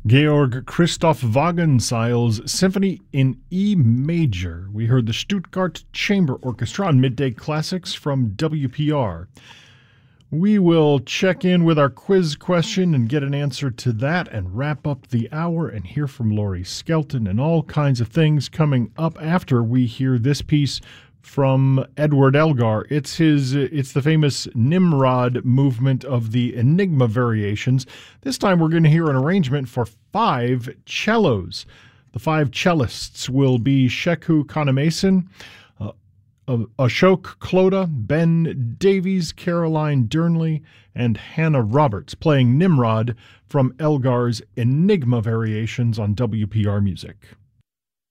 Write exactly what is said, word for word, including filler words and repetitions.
Georg Christoph Wagenseil's Symphony in E Major. We heard the Stuttgart Chamber Orchestra on Midday Classics from W P R. We will check in with our quiz question and get an answer to that and wrap up the hour and hear from Laurie Skelton and all kinds of things coming up after we hear this piece from Edward Elgar. It's his it's the famous Nimrod movement of the Enigma variations. This time we're going to hear an arrangement for five cellos. The five cellists will be Sheku Kanemason, uh, uh, Ashok Kloda, Ben Davies, Caroline Durnley, and Hannah Roberts playing Nimrod from Elgar's Enigma variations on W P R Music.